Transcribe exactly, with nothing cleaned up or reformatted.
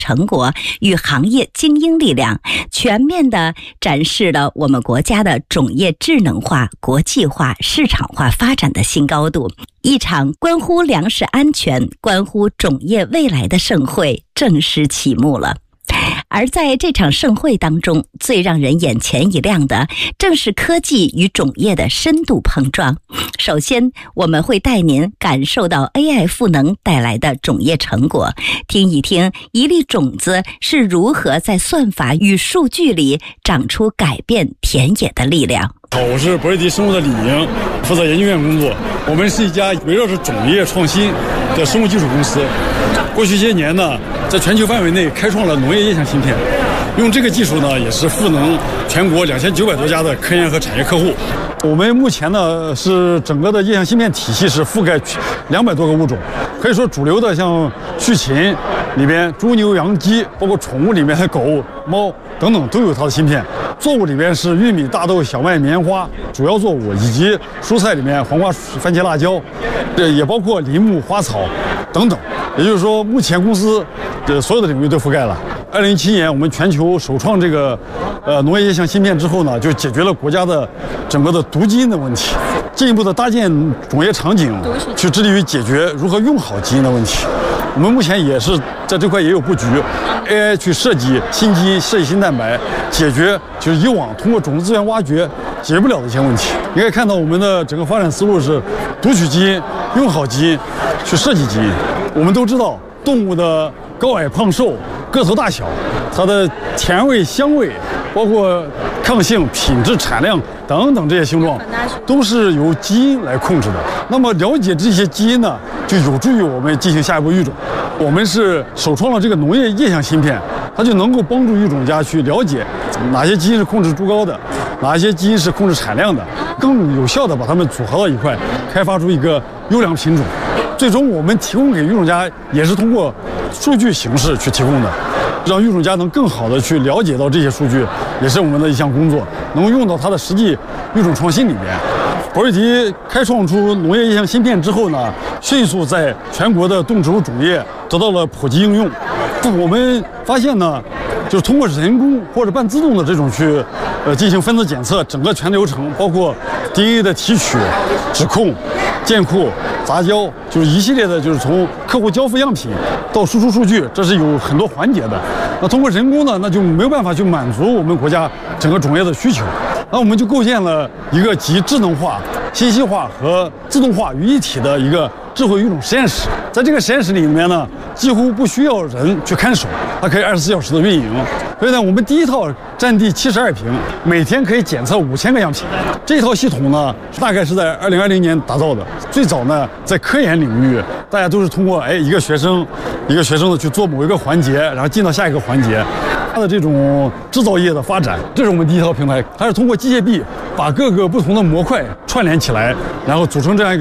成果与行业精英力量，全面地展示了我们国家的种业智能化、国际化、市场化发展的新高度。一场关乎粮食安全、关乎种业未来的盛会正式启幕了。而在这场盛会当中，最让人眼前一亮的正是科技与种业的深度碰撞。首先，我们会带您感受到 A I 赋能带来的种业成果，听一听一粒种子是如何在算法与数据里长出改变田野的力量。 好，我是博瑞迪生物的李宁，负责研究院工作。我们是一家围绕着种业创新的生物技术公司。过去些年呢，在全球范围内开创了农业液相芯片，用这个技术呢，也是赋能全国两千九百多家的科研和产业客户。我们目前呢是整个的液相芯片体系是覆盖两百多个物种，可以说主流的像畜禽里边猪牛羊鸡，包括宠物里面的狗猫等等都有它的芯片。作物里面是玉米、大豆、小麦、棉花主要作物，以及蔬菜里面黄瓜、番茄、辣椒，这也包括林木、花草等等。也就是说，目前公司的所有的领域都覆盖了。二零一七年，我们全球首创这个呃农业液相芯片之后呢，就解决了国家的整个的毒基因的问题，进一步的搭建种业场景，去致力于解决如何用好基因的问题。我们目前也是在这块也有布局 ，A I 去设计新基因、设计新蛋白，解决就是以往通过种子资源挖掘解决不了的一些问题。你可以看到我们的整个发展思路是读取基因、用好基因，去设计基因。我们都知道动物的高矮胖瘦、个头大小，它的甜味、香味，包括抗性、品质、产量等等这些性状，都是由基因来控制的。那么了解这些基因呢，就有助于我们进行下一步育种。我们是首创了这个农业液相芯片，它就能够帮助育种家去了解哪些基因是控制猪羔的，哪些基因是控制产量的，更有效的把它们组合到一块，开发出一个优良品种。最终我们提供给育种家也是通过数据形式去提供的，让育种家能更好的去了解到这些数据，也是我们的一项工作，能够用到它的实际育种创新里面。博瑞迪开创出农业液相芯片之后呢，迅速在全国的动植物种业得到了普及应用。我们发现呢，就是通过人工或者半自动的这种去呃进行分子检测，整个全流程包括 D N A 的提取、指控、建库、杂交，就是一系列的，就是从客户交付样品到输出数据，这是有很多环节的。那通过人工呢，那就没有办法去满足我们国家整个种业的需求。那我们就构建了一个集智能化、信息化和自动化于一体的一个智慧育种实验室。在这个实验室里面呢，几乎不需要人去看守，它可以二十四小时的运营。所以呢，我们第一套占地七十二平，每天可以检测五千个样品。这套系统呢，大概是在二零二零年打造的。最早呢，在科研领域，大家都是通过哎一个学生，一个学生的去做某一个环节，然后进到下一个环节。它的这种制造业的发展，这是我们第一套平台，它是通过机械臂把各个不同的模块串联起来，然后组成这样一个